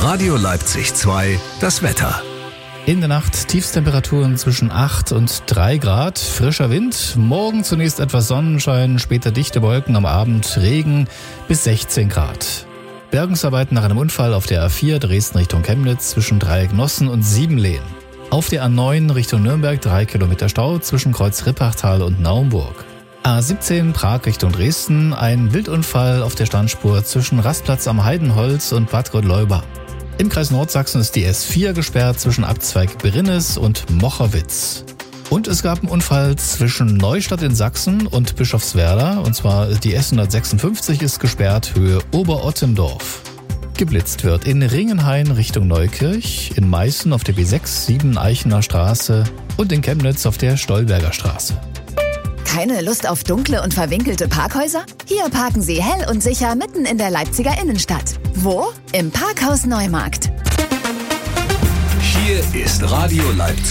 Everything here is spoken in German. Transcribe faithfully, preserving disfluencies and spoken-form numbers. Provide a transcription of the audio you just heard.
Radio Leipzig zwei, das Wetter. In der Nacht Tiefstemperaturen zwischen acht und drei Grad, frischer Wind, morgen zunächst etwas Sonnenschein, später dichte Wolken, am Abend Regen bis sechzehn Grad. Bergungsarbeiten nach einem Unfall auf der A vier Dresden Richtung Chemnitz zwischen Dreiecknossen und Siebenlehen. Auf der A neun Richtung Nürnberg drei Kilometer Stau zwischen Kreuz Rippachtal und Naumburg. A siebzehn Prag Richtung Dresden, ein Wildunfall auf der Standspur zwischen Rastplatz am Heidenholz und Bad Gottleuba. Im Kreis Nordsachsen ist die S vier gesperrt zwischen Abzweig Berinnes und Mocherwitz. Und es gab einen Unfall zwischen Neustadt in Sachsen und Bischofswerda, und zwar die S hundertsechsundfünfzig ist gesperrt, Höhe Oberottendorf. Geblitzt wird in Ringenhain Richtung Neukirch, in Meißen auf der B sechs sieben Eichener Straße und in Chemnitz auf der Stolberger Straße. Keine Lust auf dunkle und verwinkelte Parkhäuser? Hier parken Sie hell und sicher mitten in der Leipziger Innenstadt. Wo? Im Parkhaus Neumarkt. Hier ist Radio Leipzig.